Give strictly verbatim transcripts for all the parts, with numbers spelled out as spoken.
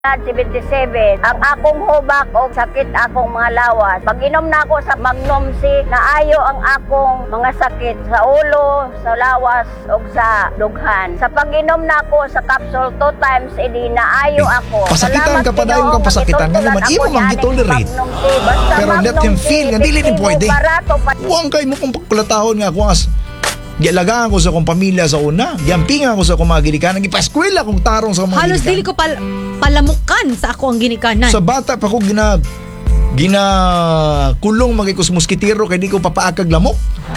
seventy-seven. Ang akong hubak o sakit akong mga lawas. Pag inom na ako sa Magnum C, naayo ang akong mga sakit sa ulo, sa lawas o sa dughan. Sa pag-inom na ako sa capsule two times a day, naayo ako. Pasakitan ka pa dahil kang pasakitan nga naman. Imo mag-tolerate. Pero let him feel nga dili ni pwede. Huwag kayo mo kung pagkulatahon nga ako as gialagaan ko sa akong pamilya sa una. Giampingan ko sa akong mga ginikanan. Gipaskwela kong tarong sa mga halos ginikanan. dili ko pal palamukan sa ako ang ginikanan. Sa bata pa ko gina gina kulong magikos muskitero kay di ko papaakag lamok.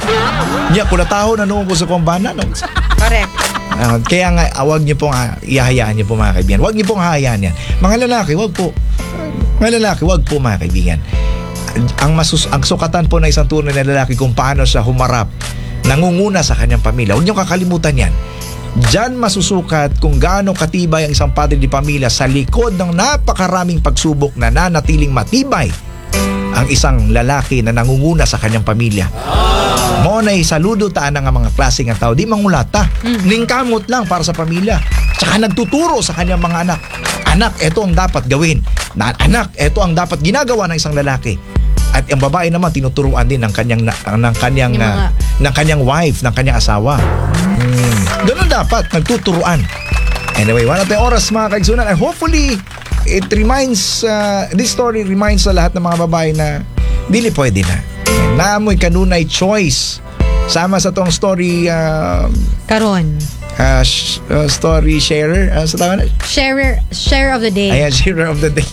Nya kulatahon na noon ko sa akong bana. No? Correct. Uh, kaya nga, awag niyo pong uh, ihahayaan niyo po mga kaibigan. Huwag niyo pong hahayaan yan. Mga lalaki, wag po. Mga lalaki, wag po mga kaibigan. Ang, masus ang sukatan po na isang tunay na lalaki kung paano siya humarap, nangunguna sa kanyang pamilya. Huwag niyo kakalimutan yan. Diyan masusukat kung gaano katibay ang isang padre di pamilya sa likod ng napakaraming pagsubok na nanatiling matibay ang isang lalaki na nangunguna sa kanyang pamilya. Mo na saludo taan nga mga klase nga tao, di mangulata. Mm. Ningkamot lang para sa pamilya. Tsaka nagtuturo sa kanyang mga anak. Anak, eto ang dapat gawin. Na, anak, eto ang dapat ginagawa ng isang lalaki. At ang babae naman tinuturuan din ng kanyang ng kanyang uh, ng kanyang wife, ng kanyang asawa. Hmm. Ganun dapat nagtuturuan. Anyway, wala tayong oras mga kaigsunan. And hopefully it reminds uh, this story reminds sa lahat ng mga babae na dili pwede na. Naamoy kanunay choice. Sama sa tong story uh, karon. Uh, sh- uh, story sharer uh, sa tawag na? Sharer share of the day. Ayan, sharer of the day.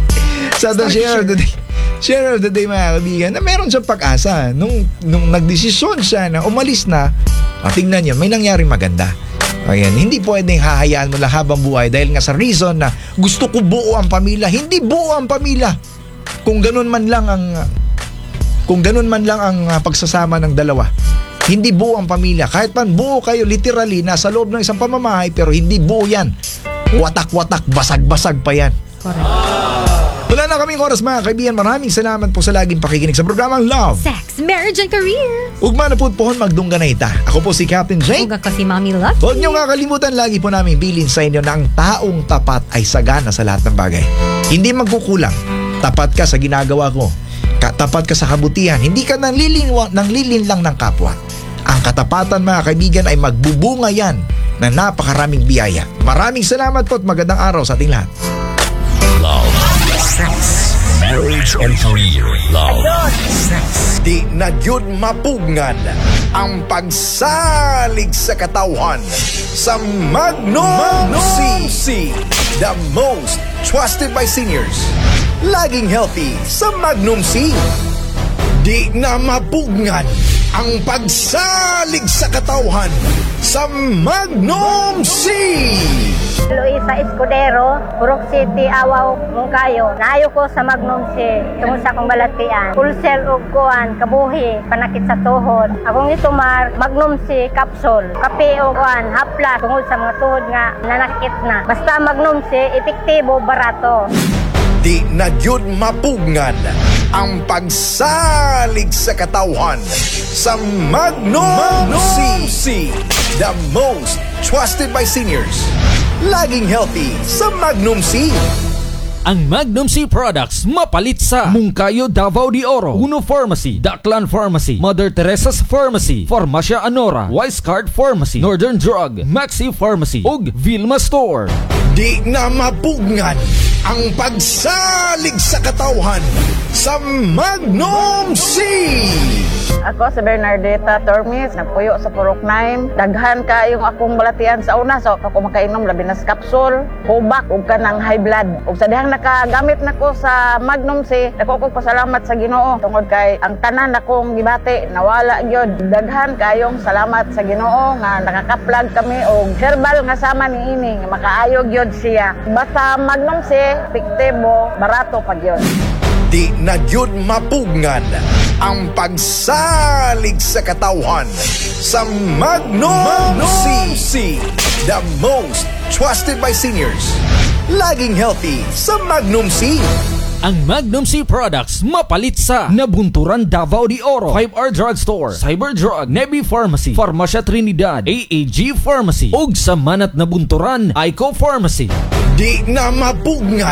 Sa the share of the day. Share of the day mga kaibigan na meron siyang pag-asa nung, nung nagdesisyon siya na umalis na, ah, tingnan niyo may nangyaring maganda. Ayan, hindi pwedeng hahayaan mo lang habang buhay dahil nga sa reason na gusto ko buo ang pamilya. Hindi buo ang pamilya kung ganun man lang ang kung ganun man lang ang uh, pagsasama ng dalawa. Hindi buo ang pamilya. Kahit man buo kayo literally nasa loob ng isang pamamahay pero hindi buo yan. Watak-watak, basag-basag pa yan. Correct. Wala na kaming oras mga kaibigan. Maraming salamat po sa laging pakikinig sa programang Love, Sex, Marriage and Career. Ugma na po pohon magdungga na ita. Ako po si Captain Jake. Huwag ako si Mami Lucky. Huwag niyo nga kalimutan, lagi po namin bilin sa inyo na ang taong tapat ay sagana sa lahat ng bagay. Hindi magkukulang. Tapat ka sa ginagawa ko. Tapat ka sa kabutihan. Hindi ka nang lilin, nang lilin lang ng kapwa. Ang katapatan mga kaibigan ay magbubunga yan ng napakaraming biyaya. Maraming salamat po at magandang araw sa ating lahat. Love, Sex, Marriage and Career. Love, Sex. Di na yun mapugngan ang pagsalig sa katawhan sa Magnum C. The most trusted by seniors. Laging healthy sa Magnum C. Di na mapugngan ang pagsalig sa katawhan sa Magnum C. Luisa Escudero, Purok City, Awaw, Mungkayo. Naayo ko sa Magnum C, tungod sa akong balatian. Pulsel ug kuan, kabuhi, panakit sa tuhod. Akong itumar, Magnum C capsule. Kape o kuan, hapla, tungod sa mga tuhod nga nanakit na. Basta Magnum C, epektibo, barato. Di na yun mapugngan ang pagsalig sa katawhan sa Magnum, Magnum C. The most trusted by seniors. Laging healthy sa Magnum C. Ang Magnum C products mapalit sa Mungkayo, Davao de Oro, Uno Pharmacy, Daklan Pharmacy, Mother Teresa's Pharmacy, Farmacia Anora, Wisecard Pharmacy, Northern Drug, Maxi Pharmacy, ug Vilma Store. Di na mapugngan ang pagsalig sa katawhan sa Magnum C. Ako si Bernardita Tormes, nagpuyo sa Purok nine. Daghan ka yung akong balatian sa una, so ako makainom labi na sa kapsul, hubak, ug ka ng high blood. Ug sa dihang nakagamit nako sa Magnum C, dako ko pasalamat sa Ginoo tungod kay ang tanan akong gibati nawala gyud. Daghan kayong salamat sa Ginoo nga nakakaplag kami og herbal nga sama ni ini nga makaayo gyud siya. Basta Magnum C, epektibo, barato pa gyud. Di na yun mapugngan ang pagsalig sa katawhan sa Magnum, Magnum C. The most trusted by seniors. Laging healthy sa Magnum C. Ang Magnum C products mapalit sa Nabunturan, Davao de Oro, five R Drugstore, Cyber Drug, Nebi Pharmacy, Farmacia Trinidad, A A G Pharmacy, ug sa Manat Nabunturan, Ico Pharmacy. Di na mapugna